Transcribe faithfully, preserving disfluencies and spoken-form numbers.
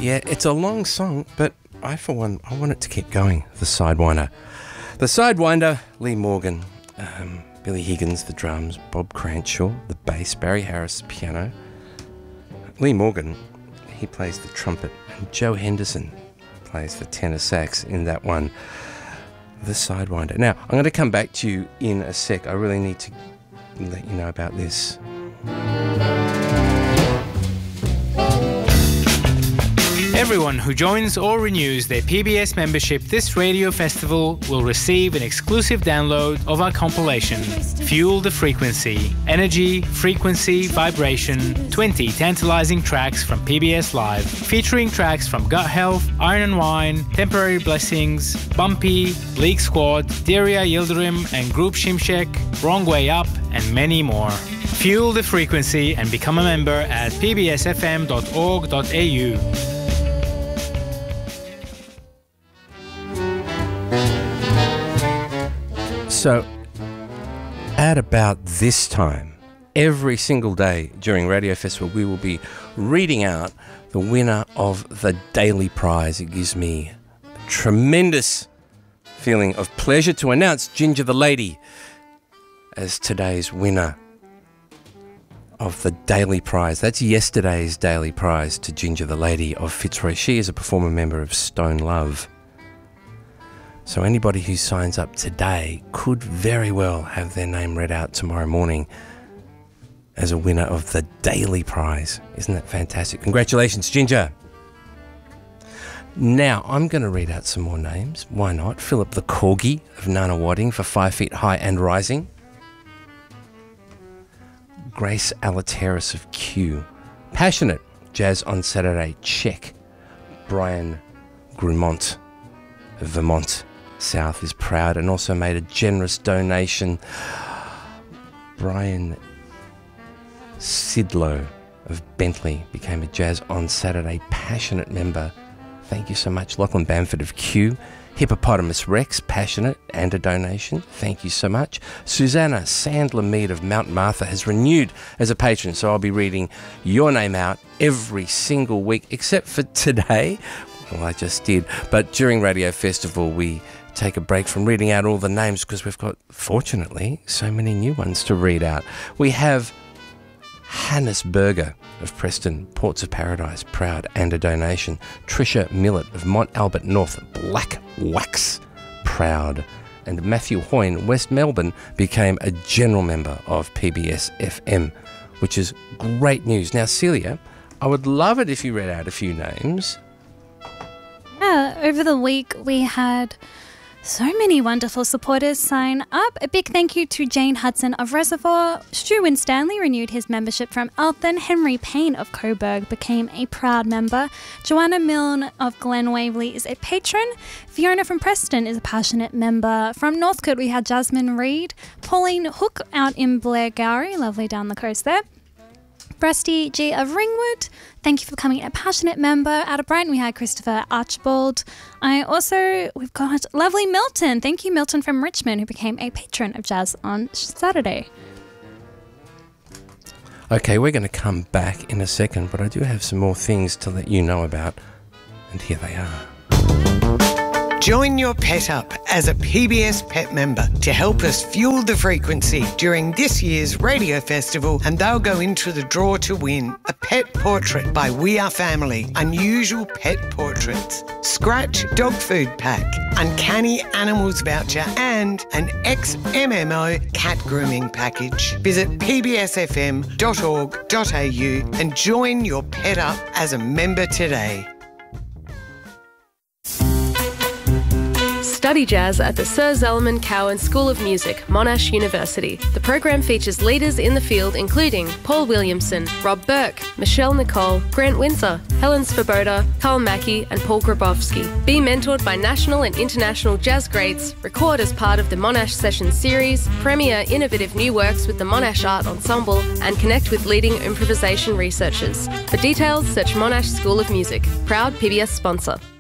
Yeah, it's a long song, but I, for one, I want it to keep going. The Sidewinder. The Sidewinder, Lee Morgan, um, Billy Higgins, the drums, Bob Cranshaw, the bass, Barry Harris, the piano. Lee Morgan, he plays the trumpet, and Joe Henderson plays the tenor sax in that one, The Sidewinder. Now, I'm going to come back to you in a sec. I really need to let you know about this. Everyone who joins or renews their P B S membership this radio festival will receive an exclusive download of our compilation, Fuel the Frequency, Energy, Frequency, Vibration, twenty tantalizing tracks from P B S Live, featuring tracks from Gut Health, Iron and Wine, Temporary Blessings, Bumpy, League Squad, Daria Yildirim and Group Shimshek, Wrong Way Up, and many more. Fuel the Frequency and become a member at p b s f m dot org dot a u. So, at about this time, every single day during Radio Festival, we will be reading out the winner of the daily prize. It gives me a tremendous feeling of pleasure to announce Ginger the Lady as today's winner of the daily prize. That's yesterday's daily prize to Ginger the Lady of Fitzroy. She is a performer member of Stone Love. So anybody who signs up today could very well have their name read out tomorrow morning as a winner of the daily prize. Isn't that fantastic? Congratulations, Ginger. Now, I'm going to read out some more names. Why not? Philip the Corgi of Nunawading for Five Feet High and Rising. Grace Alateris of Kew. Passionate, Jazz on Saturday, check. Brian Grumont of Vermont South is proud and also made a generous donation. Brian Sidlow of Bentley became a Jazz on Saturday passionate member. Thank you so much. Lachlan Bamford of Kew. Hippopotamus Rex, passionate and a donation. Thank you so much. Susanna Sandler Mead of Mount Martha has renewed as a patron, so I'll be reading your name out every single week except for today. Well, I just did. But during Radio Festival, we take a break from reading out all the names because we've got, fortunately, so many new ones to read out. We have Hannes Berger of Preston, Ports of Paradise, proud and a donation. Tricia Millett of Mont Albert North, Black Wax, proud. And Matthew Hoyne, West Melbourne, became a general member of P B S F M, which is great news. Now, Celia, I would love it if you read out a few names. Yeah, over the week we had so many wonderful supporters sign up. A big thank you to Jane Hudson of Reservoir. Stu Winstanley renewed his membership from Eltham. Henry Payne of Coburg became a proud member. Joanna Milne of Glen Waverley is a patron. Fiona from Preston is a passionate member. From Northcote we had Jasmine Reed. Pauline Hook out in Blairgowrie, lovely down the coast there. Breasty G of Ringwood, thank you for becoming a passionate member. Out of Brighton we had Christopher Archibald. I also, we've got lovely Milton. Thank you, Milton from Richmond, who became a patron of Jazz on Saturday. Okay, we're going to come back in a second, but I do have some more things to let you know about, and here they are. Join your pet up as a P B S Pet member to help us fuel the frequency during this year's Radio Festival, and they'll go into the draw to win a pet portrait by We Are Family, Unusual Pet Portraits, Scratch Dog Food Pack, Uncanny Animals Voucher and an X M M O Cat Grooming Package. Visit p b s f m dot org dot a u and join your pet up as a member today. Study jazz at the Sir Zelman Cowen School of Music, Monash University. The program features leaders in the field including Paul Williamson, Rob Burke, Michelle Nicole, Grant Windsor, Helen Svoboda, Carl Mackey and Paul Grabowski. Be mentored by national and international jazz greats, record as part of the Monash Sessions series, premiere innovative new works with the Monash Art Ensemble and connect with leading improvisation researchers. For details, search Monash School of Music. Proud P B S sponsor.